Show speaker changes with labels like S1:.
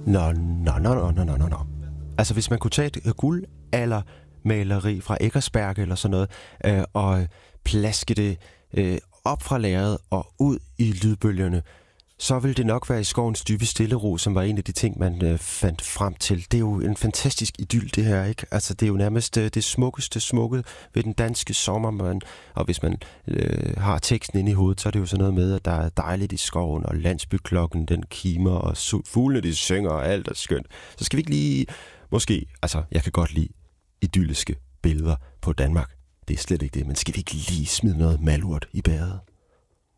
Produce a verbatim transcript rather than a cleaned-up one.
S1: Nå, nå, nå, nå, nå, nå, nå. Altså, hvis man kunne tage et guldaldermaleri fra Eckersberg eller sådan noget, øh, og plaske det øh, op fra lærredet og ud i lydbølgerne, så ville det nok være i skovens dybe stillero, som var en af de ting, man øh, fandt frem til. Det er jo en fantastisk idyl, det her, ikke? Altså, det er jo nærmest øh, det smukkeste smukke ved den danske sommer, man, og hvis man øh, har teksten inde i hovedet, så er det jo sådan noget med, at der er dejligt i skoven, og landsbyklokken, den kimer, og su- fuglene, de synger, og alt er skønt. Så skal vi ikke lige, måske, altså, jeg kan godt lide idylliske billeder på Danmark. Det er slet ikke det, men skal vi ikke lige smide noget malurt i bæret?